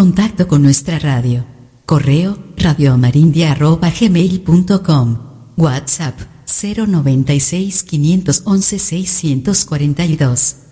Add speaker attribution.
Speaker 1: contacto con nuestra radio. Correo radioamarindia@gmail.com. WhatsApp 096 511 642.